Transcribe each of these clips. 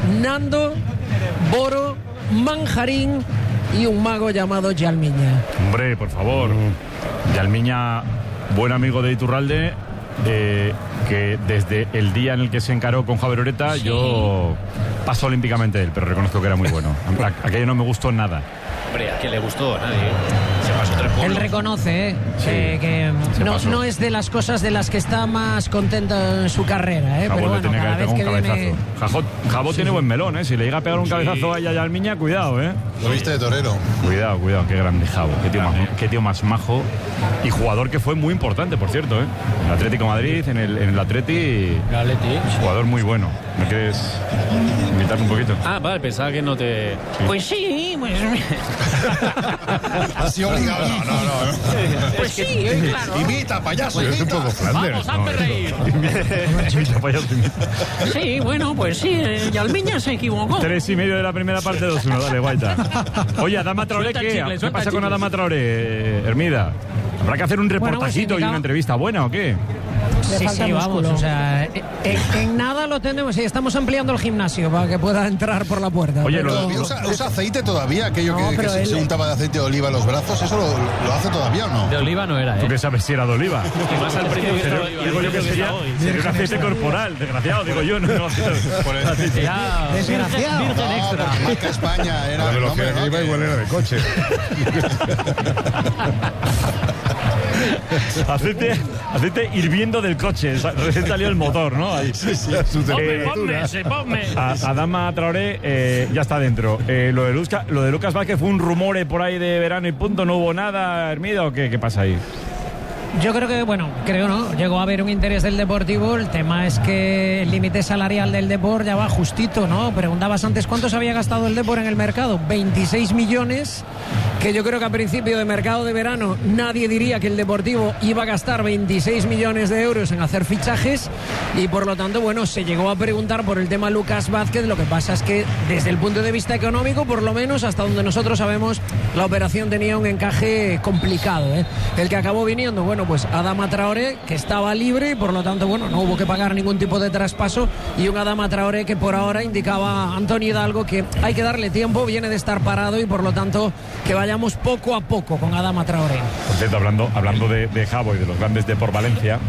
Nando, Boro, Manjarín y un mago llamado Yalmiña. Hombre, por favor. Yalmiña, buen amigo de Iturralde, que desde el día en el que se encaró con Javier Ureta, yo paso olímpicamente de él, pero reconozco que era muy bueno. Aquello no me gustó nada. Hombre, ¿a quién le gustó? A nadie. Se pasó 3 pueblos. Él reconoce que no es de las cosas de las que está más contento en su carrera, Jabot pero bueno, cada vez que viene... Jabot tiene buen melón, si le llega a pegar un cabezazo a Yalmiña, cuidado, Lo viste de torero. Cuidado, qué grande Jabot, qué tío más majo, y jugador que fue muy importante, por cierto, en el Atlético de Madrid, en el Atleti, jugador muy bueno. ¿Me quieres invitar un poquito? Ah, vale, pensaba que no te... Pues sí, pues... Así obligado. No. Pues sí, claro. Imita, payaso, Es un imita. poco Flanders. Vamos, hazme reír. Imita, payaso, imita. Sí, bueno, pues sí, Yalmiña se equivocó. 3:30 de la primera parte, 2-1, dale, Guaita. Oye, Adama Traoré, ¿qué pasa con Adama Traoré, Hermida? ¿Habrá que hacer un reportajito y una entrevista buena o qué? Sí, vamos, o sea, en nada lo tenemos y estamos ampliando el gimnasio para que pueda entrar por la puerta. Oye, ¿Usa aceite todavía? Aquello que se untaba de aceite de oliva en los brazos, ¿eso lo hace todavía o no? De oliva no era, ¿Tú qué sabes si era de oliva? Y más al principio Pero digo yo que sería un aceite corporal, desgraciado, digo yo, no aceite. Desgraciado. Virgen extra. Marca España era... La velocidad que iba igual era de coche. Aceite hirviendo del coche, recién salió el motor, ¿no? Ahí. Sí, su temperatura. Ponme. Adama Traoré ya está dentro. Lo de Lucas Vázquez fue un rumor por ahí de verano y punto, no hubo nada, Hermida, ¿o qué pasa ahí? Yo creo que, no, llegó a haber un interés del Deportivo. El tema es que el límite salarial del Depor ya va justito, ¿no? Preguntabas antes cuántos había gastado el Depor en el mercado. 26 millones, que yo creo que a principio de mercado de verano nadie diría que el Deportivo iba a gastar 26 millones de euros en hacer fichajes y por lo tanto, se llegó a preguntar por el tema Lucas Vázquez. Lo que pasa es que desde el punto de vista económico, por lo menos hasta donde nosotros sabemos, la operación tenía un encaje complicado, El que acabó viniendo, pues Adama Traoré, que estaba libre y por lo tanto, no hubo que pagar ningún tipo de traspaso, y un Adama Traoré que por ahora indicaba Antonio Hidalgo que hay que darle tiempo, viene de estar parado y por lo tanto que vayamos poco a poco con Adama Traoré. Por cierto, hablando de Jabo y de los grandes de por Valencia,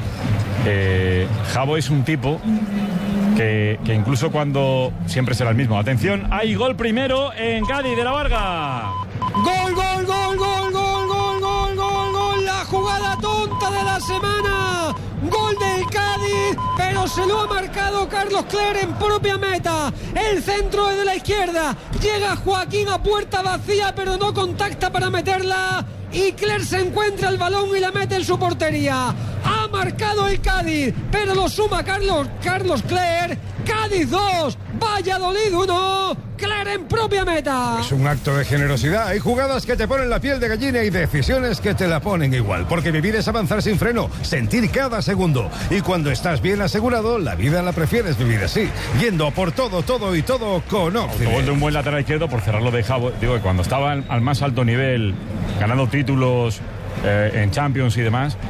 Jabo es un tipo que incluso cuando siempre será el mismo. Atención, hay gol primero en Cádiz de la Varga. ¡Gol, gol, gol, gol, gol, gol, gol, gol, gol! La jugada tonta de la semana. Gol del Cádiz, pero se lo ha marcado Carlos Cler en propia meta. El centro es de la izquierda. Llega Joaquín a puerta vacía, pero no contacta para meterla. Y Cler se encuentra el balón y la mete en su portería. Ha marcado el Cádiz, pero lo suma Carlos Cler. Cádiz 2, Valladolid 1, Cler en propia meta. Es un acto de generosidad. Hay jugadas que te ponen la piel de gallina y decisiones que te la ponen igual. Porque vivir es avanzar sin freno, sentir cada segundo. Y cuando estás bien asegurado, la vida la prefieres vivir así. Yendo por todo y todo con Occident. Autogol de un buen lateral izquierdo, por cerrarlo de Jabo. Digo que cuando estaba al más alto nivel, ganando títulos en Champions y demás,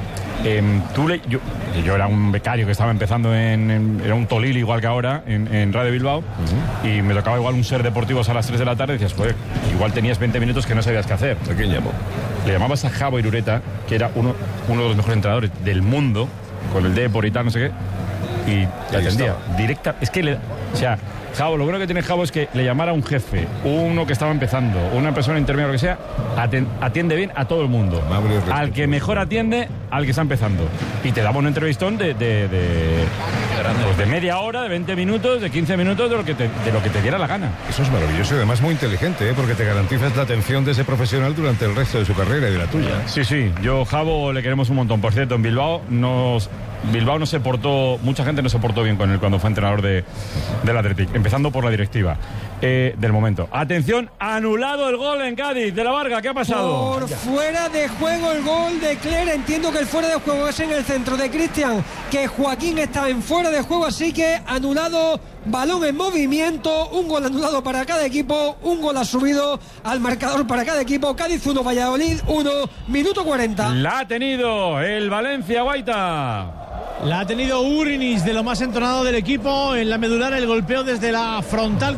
yo era un becario que estaba empezando era un Tolil igual que ahora en Radio Bilbao, y me tocaba igual un ser deportivos a las 3 de la tarde y decías, joder, igual tenías 20 minutos que no sabías qué hacer. ¿A quién llamó? Le llamabas a Jabo Irureta, que era uno de los mejores entrenadores del mundo, con el Depor y tal, no sé qué, y te atendía directa. Es que Jabo, lo bueno que tiene Jabo es que le llamara a un jefe, uno que estaba empezando, una persona intermedia, lo que sea, atiende bien a todo el mundo. Al que mejor atiende, al que está empezando. Y te daba un entrevistón de media hora, de 20 minutos, de 15 minutos, de lo que te diera la gana. Eso es maravilloso y además muy inteligente, porque te garantizas la atención de ese profesional durante el resto de su carrera y de la tuya. Sí, yo Jabo le queremos un montón. Por cierto, en Bilbao no se portó, mucha gente no se portó bien con él cuando fue entrenador del Athletic, empezando por la directiva del momento. Atención, anulado el gol en Cádiz de la Varga, ¿qué ha pasado? Por fuera de juego el gol de Cler. Entiendo que el fuera de juego es en el centro de Cristian, que Joaquín está en fuera de juego, así que anulado, balón en movimiento, un gol anulado para cada equipo, un gol ha subido al marcador para cada equipo. Cádiz 1, Valladolid 1, minuto 40. La ha tenido el Valencia, Guaita. La ha tenido Urinis, de lo más entonado del equipo, en la medular, el golpeo desde la frontal.